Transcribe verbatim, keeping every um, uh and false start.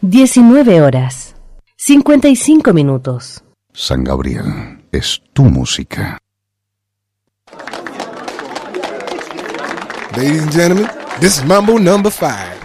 diecinueve horas, cincuenta y cinco minutos. San Gabriel, es tu música. Ladies and gentlemen, this is Mambo number five.